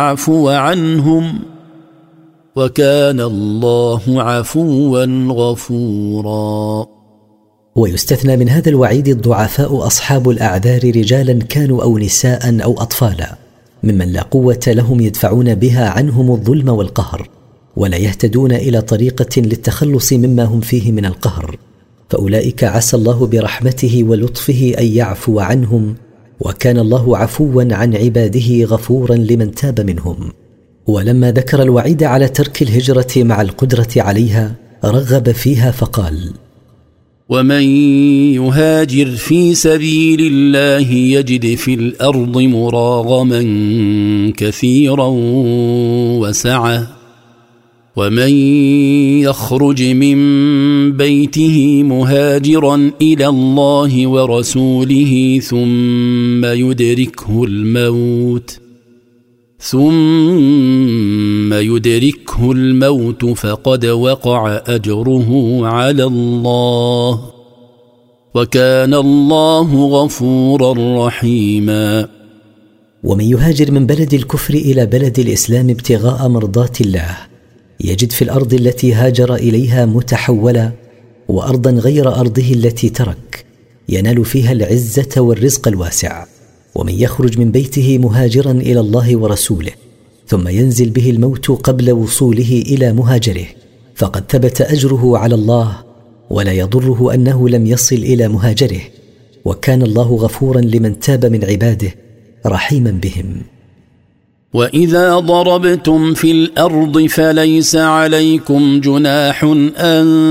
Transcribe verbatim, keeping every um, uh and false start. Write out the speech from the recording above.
يعفو عنهم وكان الله عفوا غفورا. ويستثنى من هذا الوعيد الضعفاء أصحاب الأعذار رجالا كانوا أو نساء أو أطفالا، ممن لا قوة لهم يدفعون بها عنهم الظلم والقهر، ولا يهتدون إلى طريقة للتخلص مما هم فيه من القهر، فأولئك عسى الله برحمته ولطفه أن يعفو عنهم، وكان الله عفوا عن عباده غفورا لمن تاب منهم. ولما ذكر الوعيد على ترك الهجرة مع القدرة عليها رغب فيها فقال: ومن يهاجر في سبيل الله يجد في الأرض مراغما كثيرا وسعة، ومن يخرج من بيته مهاجرا إلى الله ورسوله ثم يدركه الموت ثم يدركه الموت فقد وقع أجره على الله وكان الله غفورا رحيما. ومن يهاجر من بلد الكفر إلى بلد الإسلام ابتغاء مرضات الله يجد في الأرض التي هاجر إليها متحولة وأرضا غير أرضه التي ترك ينال فيها العزة والرزق الواسع. ومن يخرج من بيته مهاجرا إلى الله ورسوله ثم ينزل به الموت قبل وصوله إلى مهاجره فقد ثبت أجره على الله ولا يضره أنه لم يصل إلى مهاجره، وكان الله غفورا لمن تاب من عباده رحيما بهم. وإذا ضربتم في الأرض فليس عليكم جناح أن